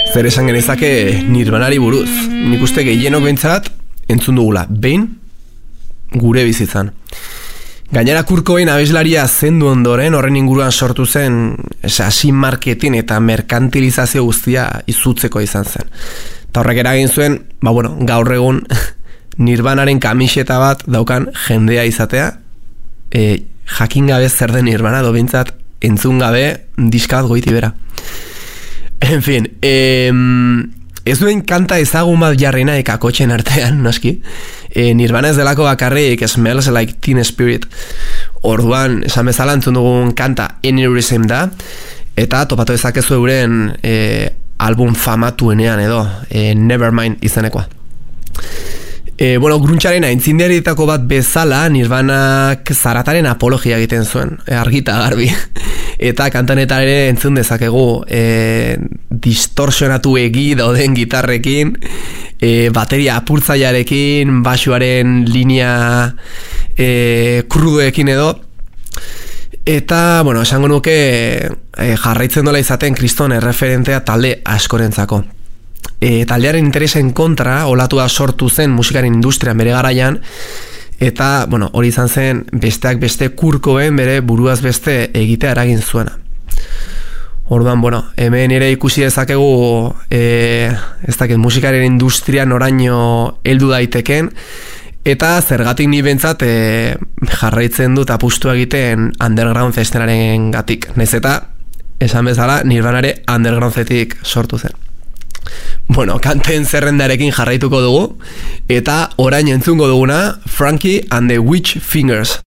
Zer esan genezake Nirvanari buruz. Nik uste gehienok behintzat entzun dugula, behin gure bizitzan. Gainera Kurt Cobain abeslaria zendu ondoren horren inguruan sortu zen hasi marketing eta merkantilizazio guztia izutzeko izan zen. Eta horrek eragin zuen, gaur egun Nirvanaren kamiseta bat daukan jendea izatea, jakin gabe zer den Nirvana, behintzat entzun gabe diska bat goiti bera. En fin, ez duen kanta ezagun bat jarri nahi kakotxen artean, noski. Nirvana ez delako bakarrik Smells Like Teen Spirit. Orduan, esan bezala entzun dugun kanta Aneurysm da, eta topatu ezakezu euren album famatuenean edo, Nevermind izanekoa. Gruntzaren aintzinderitako bat bezala Nirvanak zarataren apologia egiten zuen, argita garbi. Eta kantanetan ere entzun dezakegu distorsionatu egi dauden gitarrekin, bateria apurtzaiarekin, basuaren linea krudoekin edo. Eta, esango nuke jarraitzen dola izaten kriston erreferentea talde askorentzako. Taldearen interesen kontra olatua sortu zen musikaren industrian bere garaian, eta hori izan zen besteak beste Kurt Cobain bere buruaz beste egitea eragin zuena. Orduan, hemen ere ikusi dezakegu ez dakit musikaren industrian oraino heldu daiteken, eta zergatik ni bentsat jarraitzen dut apustua egiten underground estenaren gatik. Naiz eta esan bezala Nirvanare undergroundetik sortu zen. Kanten zerrendarekin jarraituko dugu, eta orain entzungo duguna Frankie and the Witch Fingers.